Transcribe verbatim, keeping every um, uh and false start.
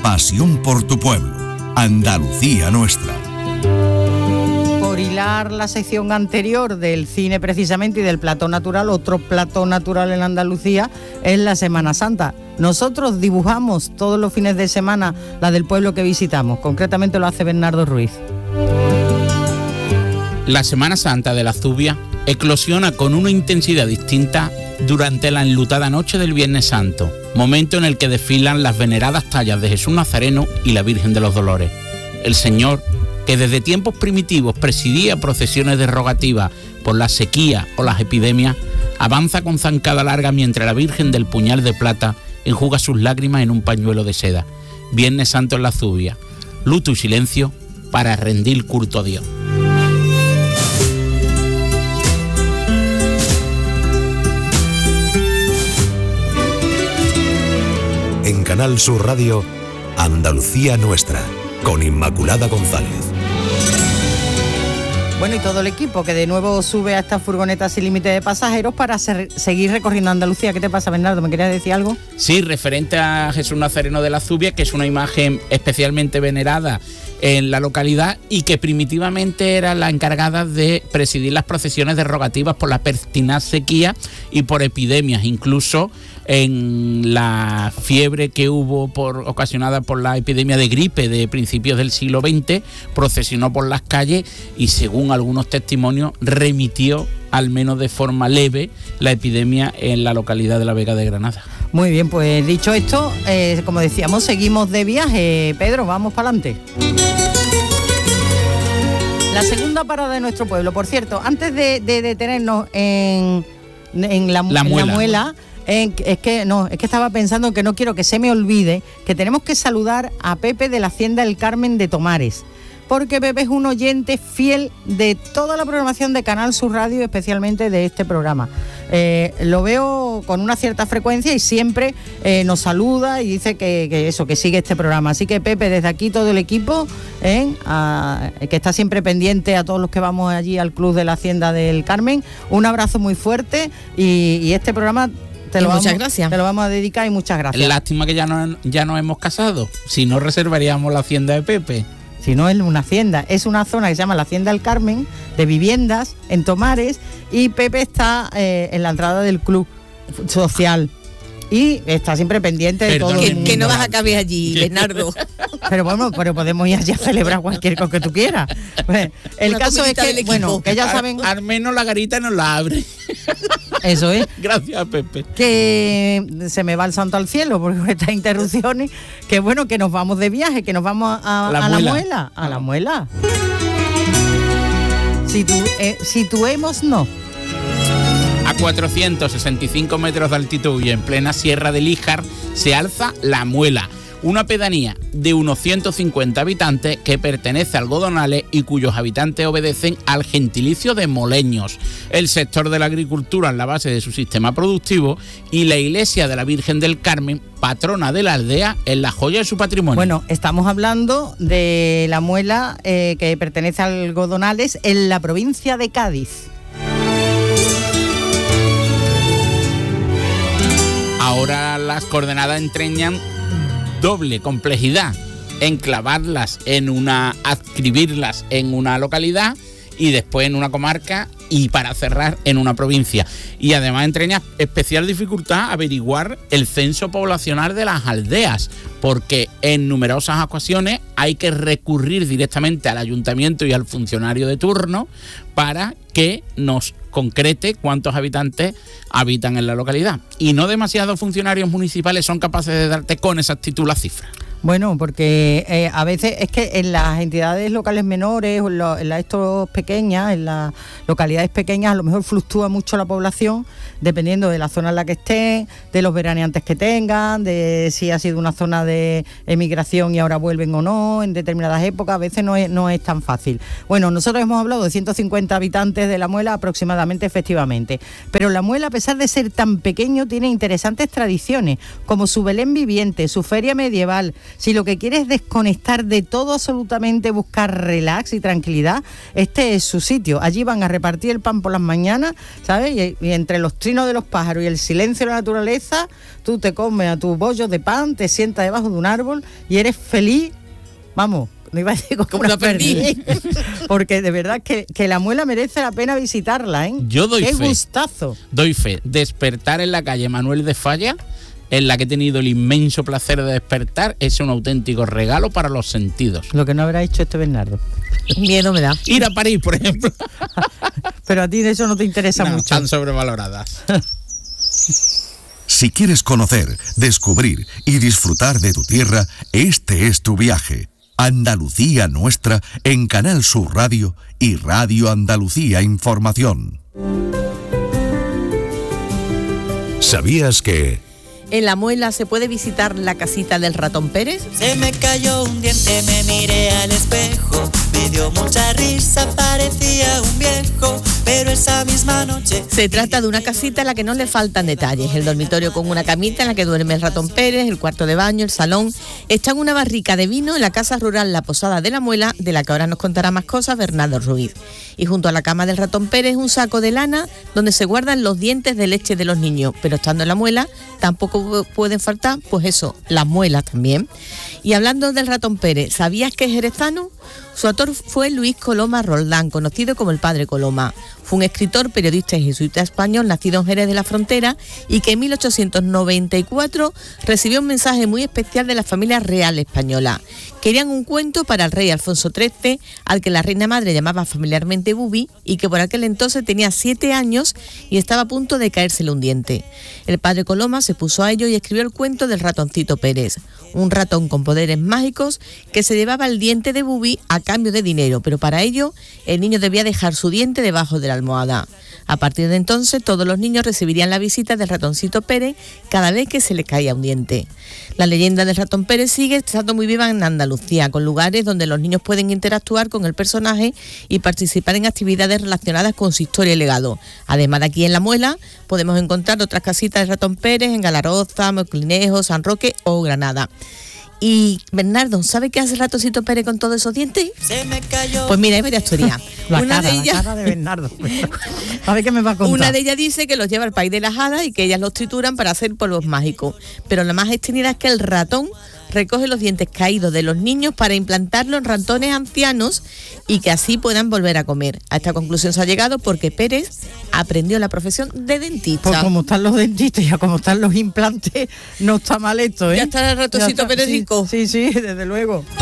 pasión por tu pueblo, Andalucía nuestra. Por hilar la sección anterior del cine precisamente y del plató natural, otro plató natural en Andalucía es la Semana Santa. Nosotros dibujamos todos los fines de semana la del pueblo que visitamos, concretamente lo hace Bernardo Ruiz. La Semana Santa de la Zubia eclosiona con una intensidad distinta durante la enlutada noche del Viernes Santo, momento en el que desfilan las veneradas tallas de Jesús Nazareno y la Virgen de los Dolores. El Señor, que desde tiempos primitivos presidía procesiones de rogativa por la sequía o las epidemias, avanza con zancada larga mientras la Virgen del Puñal de Plata enjuga sus lágrimas en un pañuelo de seda. Viernes Santo en la Zubia, luto y silencio para rendir culto a Dios. En Canal Sur Radio, Andalucía Nuestra, con Inmaculada González. Bueno, y todo el equipo que de nuevo sube a esta furgoneta sin límite de pasajeros para ser, seguir recorriendo Andalucía. ¿Qué te pasa, Bernardo? ¿Me querías decir algo? Sí, referente a Jesús Nazareno de la Zubia, que es una imagen especialmente venerada en la localidad y que primitivamente era la encargada de presidir las procesiones de rogativas por la pertinaz sequía y por epidemias, incluso en la fiebre que hubo por, ocasionada por la epidemia de gripe de principios del siglo veinte, procesionó por las calles y, según algunos testimonios, remitió, al menos de forma leve, la epidemia en la localidad de La Vega de Granada. Muy bien, pues dicho esto, eh, como decíamos, seguimos de viaje. Pedro, vamos para adelante. La segunda parada de nuestro pueblo. Por cierto, antes de, de detenernos en, en, la, la en muela, la muela eh, es que no, es que estaba pensando que no quiero que se me olvide que tenemos que saludar a Pepe de la Hacienda El Carmen de Tomares, porque Pepe es un oyente fiel de toda la programación de Canal Sur Radio, especialmente de este programa. Eh, lo veo con una cierta frecuencia y siempre eh, nos saluda y dice que, que eso, que sigue este programa. Así que, Pepe, desde aquí todo el equipo, eh, a, que está siempre pendiente a todos los que vamos allí al Club de la Hacienda del Carmen, un abrazo muy fuerte y, y este programa te lo, muchas vamos, gracias. te lo vamos a dedicar y muchas gracias. Lástima que ya no, ya nos hemos casado, si no reservaríamos la Hacienda de Pepe. Si no es una hacienda, es una zona que se llama la Hacienda del Carmen, de viviendas en Tomares, y Pepe está eh, en la entrada del club social y está siempre pendiente de Perdón, todo el Que, mundo. que no vas a caber allí, Bernardo. Pero bueno, pero podemos ir allí a celebrar cualquier cosa que tú quieras. Pues, el Una caso es comidita del que, equipo. bueno, que ya saben, Al, al menos la garita nos la abre. eso es, Gracias, Pepe. que se me va el santo al cielo porque con estas interrupciones, que bueno, que nos vamos de viaje, que nos vamos a, La a muela. la muela, a la muela. Situ, eh, situemos no. A cuatrocientos sesenta y cinco metros de altitud y en plena Sierra de Líjar se alza La Muela, una pedanía de unos ciento cincuenta habitantes que pertenece a Algodonales y cuyos habitantes obedecen al gentilicio de moleños. El sector de la agricultura es la base de su sistema productivo y la iglesia de la Virgen del Carmen, patrona de la aldea, es la joya de su patrimonio. Bueno, estamos hablando de La Muela, eh, que pertenece a Algodonales, en la provincia de Cádiz. Ahora las coordenadas entrañan doble complejidad: enclavarlas en una, adscribirlas en una localidad y después en una comarca y para cerrar en una provincia. Y además entraña especial dificultad averiguar el censo poblacional de las aldeas, porque en numerosas ocasiones hay que recurrir directamente al ayuntamiento y al funcionario de turno para que nos concrete cuántos habitantes habitan en la localidad. Y no demasiados funcionarios municipales son capaces de darte con exactitud la cifra. Bueno, porque eh, a veces es que en las entidades locales menores, o en, lo, en las estos pequeñas, en las localidades pequeñas, a lo mejor fluctúa mucho la población, dependiendo de la zona en la que estén, de los veraneantes que tengan, de si ha sido una zona de emigración y ahora vuelven o no, en determinadas épocas, a veces no es, no es tan fácil. Bueno, nosotros hemos hablado de ciento cincuenta habitantes de La Muela aproximadamente, efectivamente, pero La Muela, a pesar de ser tan pequeño, tiene interesantes tradiciones, como su Belén viviente, su feria medieval, Si lo que quieres es desconectar de todo absolutamente, buscar relax y tranquilidad, este es su sitio. Allí van a repartir el pan por las mañanas, ¿sabes? Y, y entre los trinos de los pájaros y el silencio de la naturaleza, tú te comes a tus bollos de pan, te sientas debajo de un árbol y eres feliz, vamos, no iba a decir como una perdiz, porque de verdad que, que la Muela merece la pena visitarla, ¿eh? Yo doy ¡Qué fe. gustazo! Doy fe. Despertar en la calle Manuel de Falla, en la que he tenido el inmenso placer de despertar, es un auténtico regalo para los sentidos. Lo que no habrá hecho este Bernardo. Miedo me da. Ir a París, por ejemplo. Pero a ti de eso no te interesa No, mucho. están sobrevaloradas. Si quieres conocer, descubrir y disfrutar de tu tierra, este es tu viaje. Andalucía Nuestra en Canal Sur Radio y Radio Andalucía Información. ¿Sabías que...? En La Muela se puede visitar la casita del ratón Pérez. Se me cayó un diente, me miré al espejo, me dio mucha risa, parecía un viejo, pero esa misma noche... Se trata de una casita a la que no le faltan detalles. El dormitorio con una camita en la que duerme el ratón Pérez, el cuarto de baño, el salón. Está en una barrica de vino en la casa rural La Posada de La Muela, de la que ahora nos contará más cosas Bernardo Ruiz. Y junto a la cama del ratón Pérez un saco de lana donde se guardan los dientes de leche de los niños. Pero estando en La Muela tampoco pueden faltar, pues eso, las muelas también. Y hablando del ratón Pérez, ¿sabías que es jerezano? Su autor fue Luis Coloma Roldán, conocido como el Padre Coloma. Fue un escritor, periodista y jesuita español nacido en Jerez de la Frontera y que en mil ochocientos noventa y cuatro recibió un mensaje muy especial de la familia real española. Querían un cuento para el rey Alfonso trece, al que la reina madre llamaba familiarmente Bubi y que por aquel entonces tenía siete años y estaba a punto de caérsele un diente. El Padre Coloma se puso a ello y escribió el cuento del ratoncito Pérez, un ratón con poderes mágicos que se llevaba el diente de Bubi a cambio de dinero, pero para ello el niño debía dejar su diente debajo de la almohada. A partir de entonces todos los niños recibirían la visita del ratoncito Pérez cada vez que se le caía un diente. La leyenda del ratón Pérez sigue estando muy viva en Andalucía, con lugares donde los niños pueden interactuar con el personaje y participar en actividades relacionadas con su historia y legado. Además de aquí en La Muela podemos encontrar otras casitas del ratón Pérez en Galaroza, Moclinejo, San Roque o Granada. Y Bernardo, ¿sabe qué hace el ratoncito Pérez con todos esos dientes? Se me cayó. Pues mira, hay varias teorías. La Una cara, de ellas, la cara de Bernardo. A ver qué me va a contar. Una de ellas dice que los lleva al país de las hadas y que ellas los trituran para hacer polvos mágicos. Pero la más extendida es que el ratón recoge los dientes caídos de los niños para implantarlos en ratones ancianos y que así puedan volver a comer. A esta conclusión se ha llegado porque Pérez aprendió la profesión de dentista. Pues como están los dentistas y como están los implantes, no está mal esto, ¿eh? Ya está el ratoncito Ya está, Pérez sí, rico. Sí, sí, desde luego.